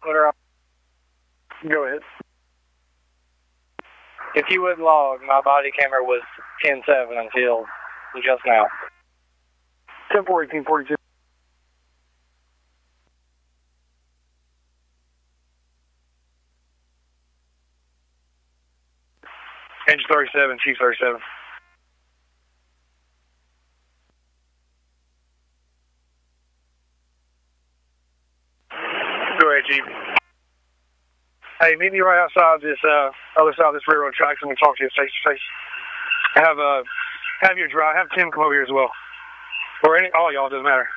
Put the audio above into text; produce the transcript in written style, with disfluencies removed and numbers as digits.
Put her on. Go ahead. If you would log, my body camera was 10-7 until just now. 10-4, 1842. Engine 37, Chief 37. Go ahead, Chief. Hey, meet me right outside this other side of this railroad tracks. I'm gonna talk to you face to face. Have your drive. Have Tim come over here as well, or all y'all. Doesn't matter.